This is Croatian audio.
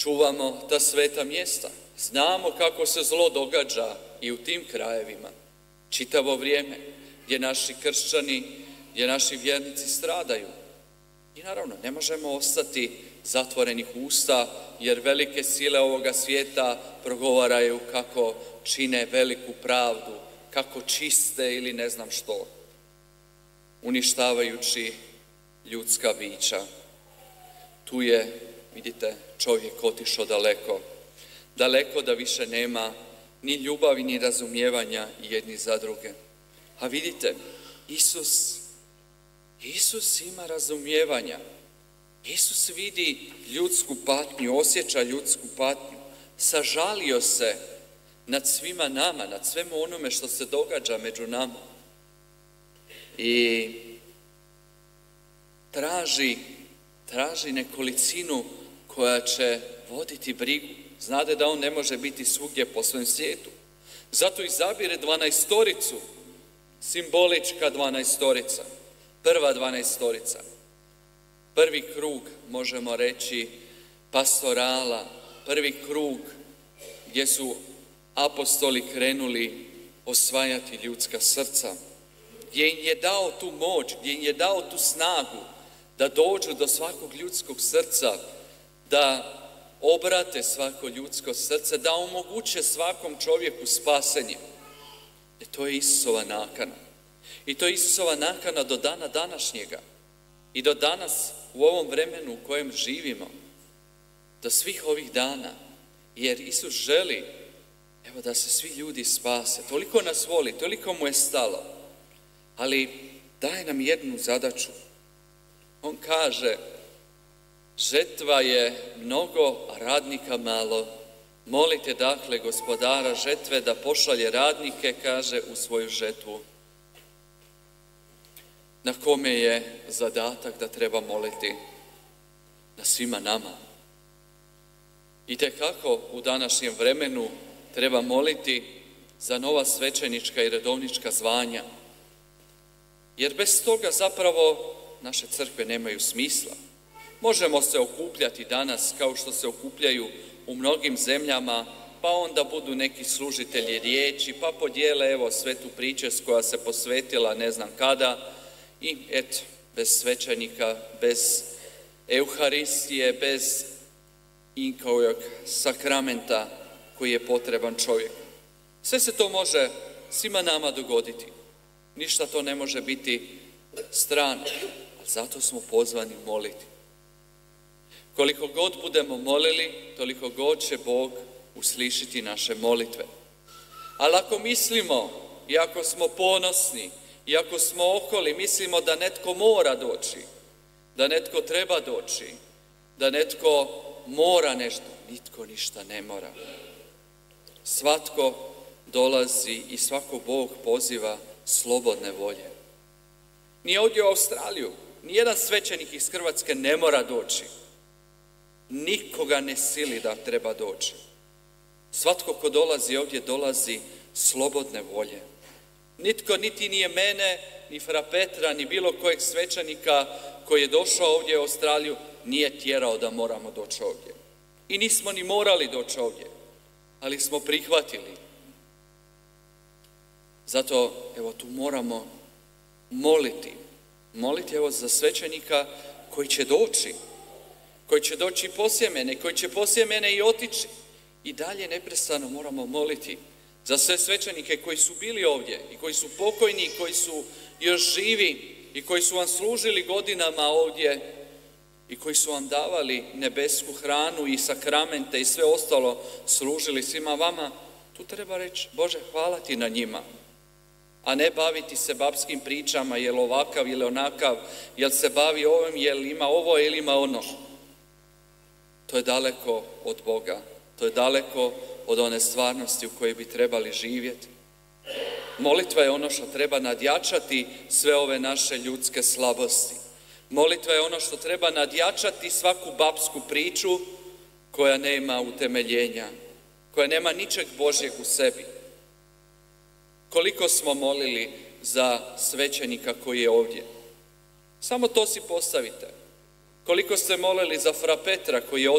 čuvamo ta sveta mjesta. Znamo kako se zlo događa i u tim krajevima čitavo vrijeme, gdje naši kršćani, gdje naši vjernici stradaju. I naravno, ne možemo ostati zatvorenih usta, jer velike sile ovoga svijeta progovaraju kako čine veliku pravdu, kako čiste ili ne znam što, uništavajući ljudska bića. Tu je, vidite, čovjek otišao daleko, daleko da više nema ni ljubavi, ni razumijevanja jedni za druge. A vidite, Isus ima razumijevanja. Isus vidi ljudsku patnju, osjeća ljudsku patnju, sažalio se nad svima nama, nad svemu onome što se događa među nama. I traži nekolicinu koja će voditi brigu. Znate da on ne može biti svugdje po svem svijetu. Zato izabire 12-toricu, simbolička 12-torica, prva 12-torica. Prvi krug, možemo reći, pastorala, prvi krug gdje su apostoli krenuli osvajati ljudska srca, gdje im je dao tu moć, gdje im je dao tu snagu da dođu do svakog ljudskog srca, da obrate svako ljudsko srce, da omoguće svakom čovjeku spasenje. To je Isusova nakana. I to je Isusova nakana do dana današnjega. I do danas, u ovom vremenu u kojem živimo, do svih ovih dana, jer Isus želi, evo, da se svi ljudi spase. Toliko nas voli, toliko mu je stalo, ali daje nam jednu zadaću. On kaže, žetva je mnogo, a radnika malo. Molite dakle gospodara žetve da pošalje radnike, kaže, u svoju žetvu. Na kome je zadatak da treba moliti? Na svima nama. Itekako u današnjem vremenu treba moliti za nova svećenička i redovnička zvanja. Jer bez toga zapravo naše crkve nemaju smisla. Možemo se okupljati danas kao što se okupljaju u mnogim zemljama, pa onda budu neki služitelji riječi, pa podijele evo svetu pričest koja se posvetila ne znam kada i eto, bez svećenika, bez Euharistije, bez inkovog sakramenta koji je potreban čovjek. Sve se to može svima nama dogoditi. Ništa to ne može biti strano, ali zato smo pozvani moliti. Koliko god budemo molili, toliko god će Bog uslišiti naše molitve. Ali ako mislimo, i ako smo ponosni, i ako smo okoli, mislimo da netko mora doći, da netko treba doći, da netko mora nešto, nitko ništa ne mora. Svatko dolazi i svako Bog poziva slobodne volje. Ni ovdje u Australiju, nijedan svećenik iz Hrvatske ne mora doći. Nikoga ne sili da treba doći. Svatko ko dolazi ovdje, dolazi slobodne volje. Nitko, niti nije mene, ni fra Petra, ni bilo kojeg svećenika koji je došao ovdje u Australiju, nije tjerao da moramo doći ovdje. I nismo ni morali doći ovdje, ali smo prihvatili. Zato, evo, tu moramo moliti. Moliti, evo, za svećenika koji će doći poslije mene, koji će poslije mene i otići. I dalje neprestano moramo moliti za sve svećenike koji su bili ovdje i koji su pokojni i koji su još živi i koji su vam služili godinama ovdje i koji su vam davali nebesku hranu i sakramente i sve ostalo, služili svima vama. Tu treba reći, Bože, hvala ti na njima, a ne baviti se babskim pričama, jel ovakav ili onakav, jel se bavi ovim, jel ima ovo ili ima ono. To je daleko od Boga, to je daleko od one stvarnosti u kojoj bi trebali živjeti. Molitva je ono što treba nadjačati sve ove naše ljudske slabosti. Molitva je ono što treba nadjačati svaku babsku priču koja nema utemeljenja, koja nema ničeg Božjeg u sebi. Koliko smo molili za svećenika koji je ovdje? Samo to si postavite. Koliko ste molili za fra Petra koji je